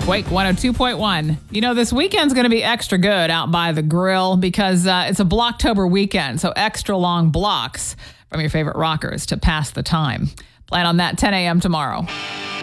Quake 102.1. You know, this weekend's going to be extra good out by the grill because it's a Blocktober weekend, so extra long blocks from your favorite rockers to pass the time. Plan on that 10 a.m. tomorrow.